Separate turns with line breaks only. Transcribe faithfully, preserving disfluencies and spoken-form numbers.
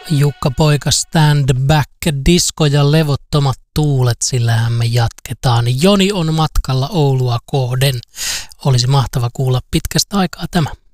Jukka Poika Stand Back, disko ja levottomat tuulet, sillähän me jatketaan. Joni on matkalla Oulua kohden. Olisi mahtava kuulla pitkästä aikaa tämä.